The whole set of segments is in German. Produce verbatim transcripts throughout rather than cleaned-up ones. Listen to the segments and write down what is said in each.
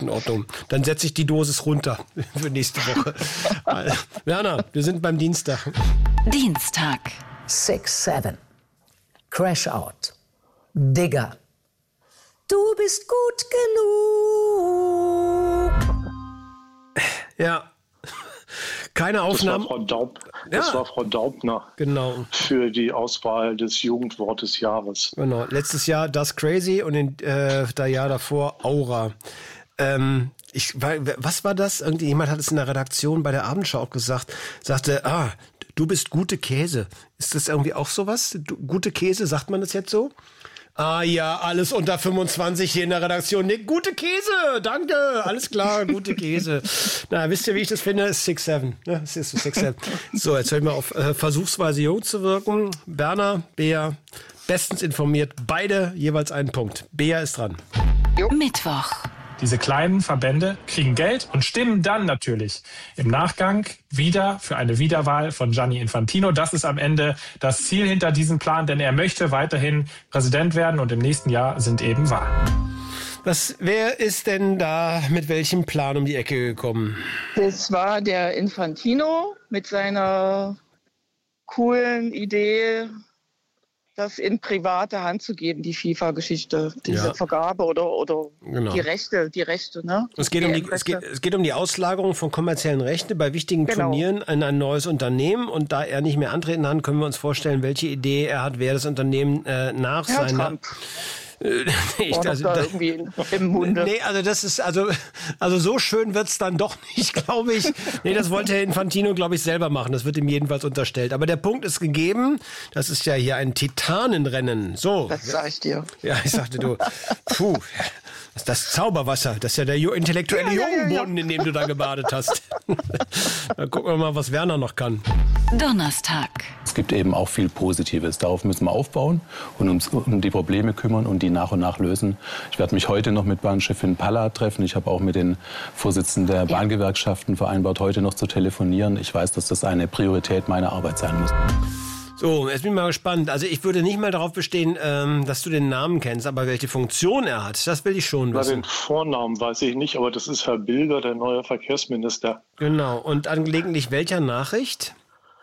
In Ordnung. Dann setze ich die Dosis runter für nächste Woche. Werner, wir sind beim Dienstag. Dienstag. six seven. Crash Out. Digger. Du bist gut genug. Ja. Keine Aufnahmen. Das war Frau, Daub, das ja. war Frau Daubner genau. für die Auswahl des Jugendwort des Jahres. Genau. Letztes Jahr Das Crazy und in, äh, das Jahr davor Aura. Ähm, ich, was war das? Irgendjemand hat es in der Redaktion bei der Abendschau auch gesagt. Sagte, ah, du bist gute Käse. Ist das irgendwie auch sowas? Du, gute Käse, sagt man das jetzt so? Ah ja, alles unter fünfundzwanzig hier in der Redaktion. Nee, gute Käse, danke, alles klar, gute Käse. Na, wisst ihr, wie ich das finde? six seven. Ne? Das ist six seven. So, jetzt höre ich mal auf, äh, versuchsweise jung zu wirken. Berner, Bea, bestens informiert. Beide jeweils einen Punkt. Bea ist dran. Mittwoch. Diese kleinen Verbände kriegen Geld und stimmen dann natürlich im Nachgang wieder für eine Wiederwahl von Gianni Infantino. Das ist am Ende das Ziel hinter diesem Plan, denn er möchte weiterhin Präsident werden und im nächsten Jahr sind eben Wahlen. Was, wer ist denn da mit welchem Plan um die Ecke gekommen? Das war der Infantino mit seiner coolen Idee, das in private Hand zu geben, die FIFA-Geschichte, diese ja. Vergabe oder, oder genau. die Rechte, die Rechte, ne? Es geht, um die, es, geht, es geht um die Auslagerung von kommerziellen Rechten bei wichtigen genau. Turnieren in ein neues Unternehmen. Und da er nicht mehr antreten kann, können wir uns vorstellen, welche Idee er hat, wer das Unternehmen äh, nach Herr seiner... Trump. Ich, das, da das, irgendwie im Munde. Nee, also das ist, also, also so schön wird's dann doch nicht, glaube ich. Nee, das wollte Herr Infantino, glaube ich, selber machen. Das wird ihm jedenfalls unterstellt. Aber der Punkt ist gegeben. Das ist ja hier ein Titanenrennen. So. Das sag ich dir. Ja, ich sagte du, puh, das ist das Zauberwasser. Das ist ja der intellektuelle ja, Jungenboden, ja, ja, ja. in dem du da gebadet hast. Dann gucken wir mal, was Werner noch kann. Donnerstag. Es gibt eben auch viel Positives. Darauf müssen wir aufbauen und uns um die Probleme kümmern und die nach und nach lösen. Ich werde mich heute noch mit Bahnchefin Palla treffen. Ich habe auch mit den Vorsitzenden der Bahngewerkschaften vereinbart, heute noch zu telefonieren. Ich weiß, dass das eine Priorität meiner Arbeit sein muss. So, jetzt bin ich mal gespannt. Also ich würde nicht mal darauf bestehen, ähm, dass du den Namen kennst, aber welche Funktion er hat, das will ich schon wissen. Na, den Vornamen weiß ich nicht, aber das ist Herr Bilger, der neue Verkehrsminister. Genau. Und angelegentlich welcher Nachricht?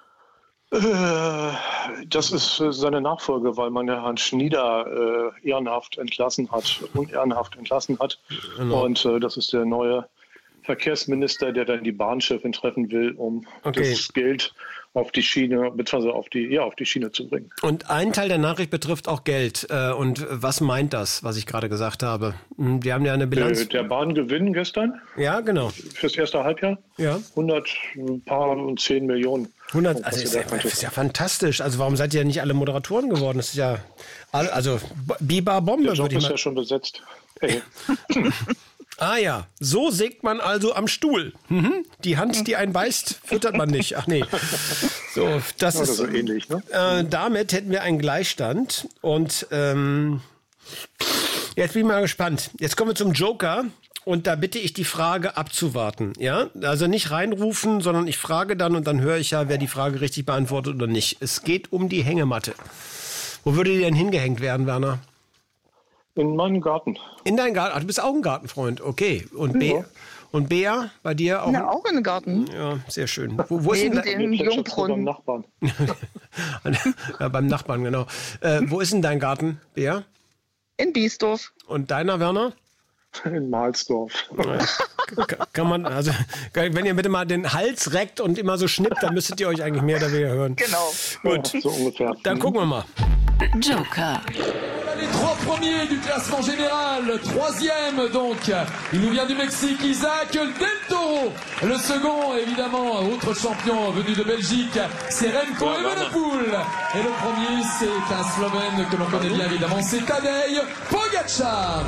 Das ist seine Nachfolge, weil man ja Herrn Schnieder äh, ehrenhaft entlassen hat, unehrenhaft entlassen hat. Genau. Und äh, das ist der neue Verkehrsminister, der dann die Bahnchefin treffen will, um okay. das Geld auf die Schiene, beziehungsweise auf die, ja, auf die Schiene zu bringen. Und ein Teil der Nachricht betrifft auch Geld. Und was meint das, was ich gerade gesagt habe? Die haben ja eine Bilanz. Der Bahngewinn gestern? Ja, genau. Fürs erste Halbjahr? Ja. hundert, ein paar und zehn Millionen. hundert, also ist ja, das ist ja fantastisch. Also warum seid ihr nicht alle Moderatoren geworden? Das ist ja, also Biber Bombe. Der Job ist ja schon besetzt. Hey. Ah ja, so sägt man also am Stuhl. Mhm. Die Hand, die einen beißt, füttert man nicht. Ach nee. So, das ja, ist so ähnlich, ne? Äh, damit hätten wir einen Gleichstand. Und ähm, jetzt bin ich mal gespannt. Jetzt kommen wir zum Joker. Und da bitte ich die Frage abzuwarten. Ja, also nicht reinrufen, sondern ich frage dann und dann höre ich ja, wer die Frage richtig beantwortet oder nicht. Es geht um die Hängematte. Wo würde die denn hingehängt werden, Werner? In meinem Garten. In deinem Garten? Ach, du bist auch ein Gartenfreund, okay. Und, Be- ja. und Bea, bei dir auch? Ja, auch in den Garten. Ja, sehr schön. Wo, wo ist Neben denn dem Jungbrunnen. Beim Nachbarn. Ja, beim Nachbarn, genau. Äh, wo ist denn dein Garten, Bea? In Biesdorf. Und deiner, Werner? In Mahlsdorf. Ja, kann man, also, wenn ihr bitte mal den Hals reckt und immer so schnippt, dann müsstet ihr euch eigentlich mehr oder weniger hören. Genau. Gut, ja, so ungefähr. Dann gucken wir mal. Joker. Les trois premiers du classement général, troisième donc, il nous vient du Mexique, Isaac Del Toro. Le second, évidemment, autre champion venu de Belgique, c'est Remco Evenepoel. Et le premier, c'est un Slovène que l'on connaît bien évidemment, c'est Tadej Pogačar.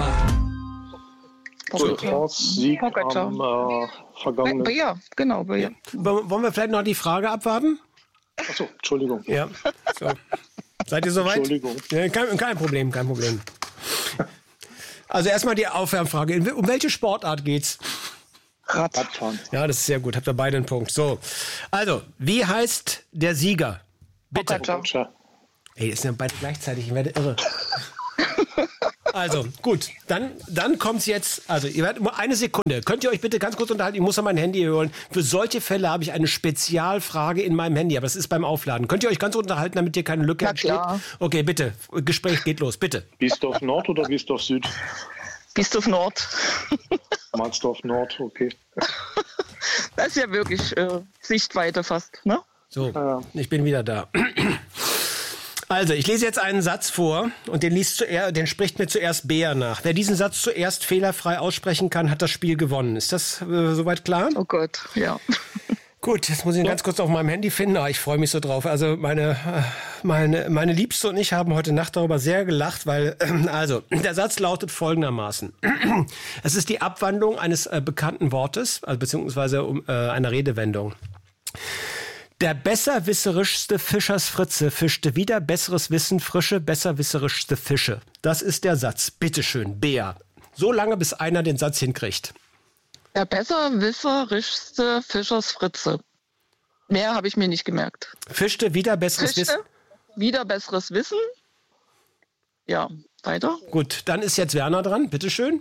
Sieg am äh, vergangenen... Ja, genau. Ja. Wollen wir vielleicht noch die Frage abwarten? Achso, Entschuldigung. Ja, so. Seid ihr soweit? Entschuldigung. Ja, kein, kein Problem, kein Problem. Also erstmal die Aufwärmfrage. Um welche Sportart geht's? Radfahren. Ja, das ist sehr gut. Habt ihr beide einen Punkt. So, also, wie heißt der Sieger? Bitte. Pogačar. Ey, das sind ja beide gleichzeitig. Ich werde irre. Also, gut, dann, dann kommt's jetzt, also, ihr werdet nur eine Sekunde. Könnt ihr euch bitte ganz kurz unterhalten? Ich muss noch mein Handy holen. Für solche Fälle habe ich eine Spezialfrage in meinem Handy, aber das ist beim Aufladen. Könnt ihr euch ganz unterhalten, damit hier keine Lücke Na entsteht? klar. Okay, bitte. Gespräch geht los, bitte. Biesdorf Nord oder Biesdorf Süd? Biesdorf Nord. Mansdorf Nord, okay. Das ist ja wirklich äh, Sichtweite fast, ne? So, ich bin wieder da. Also, ich lese jetzt einen Satz vor und den, liest zuerst, den spricht mir zuerst Bea nach. Wer diesen Satz zuerst fehlerfrei aussprechen kann, hat das Spiel gewonnen. Ist das äh, soweit klar? Oh Gott, ja. Gut, jetzt muss ich ihn ganz kurz auf meinem Handy finden. Ah, ich freue mich so drauf. Also meine, meine, meine Liebste und ich haben heute Nacht darüber sehr gelacht, weil, also, der Satz lautet folgendermaßen. Es ist die Abwandlung eines äh, bekannten Wortes, also, beziehungsweise um, äh, einer Redewendung. Der besserwisserischste Fischersfritze fischte wieder besseres Wissen frische, besserwisserischste Fische. Das ist der Satz. Bitteschön, Bea. So lange, bis einer den Satz hinkriegt. Der besserwisserischste Fischersfritze. Mehr habe ich mir nicht gemerkt. Fischte wieder besseres Fischte, Wissen. wieder besseres Wissen. Ja, weiter. Gut, dann ist jetzt Werner dran. Bitteschön.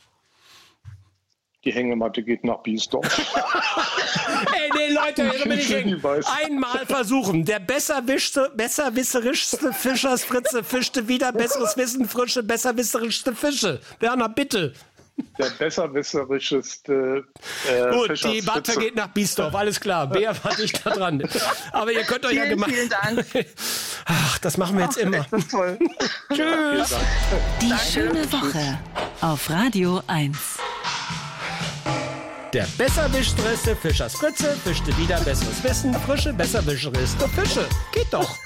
Die Hängematte geht nach Biesdorf. Ey, nee, Leute, hier bin ich hin. Einmal versuchen. Der besserwischte, besserwisserischste Fischersfritze fischte wieder besseres Wissen frische, besserwisserischste Fische. Werner, bitte. Der besserwisserischste äh, Gut, Fischersfritze. die Matte geht nach Biesdorf, alles klar. Bea war nicht da dran. Aber ihr könnt euch ja Vielen, gemacht. vielen Dank. Ach, das machen wir jetzt immer. Das ist toll. Tschüss. Die schöne Woche auf Radio eins. Der besserwischerste Fischersfritze fischte wieder besseres Wissen frische, besserwischerste Fische. Geht doch.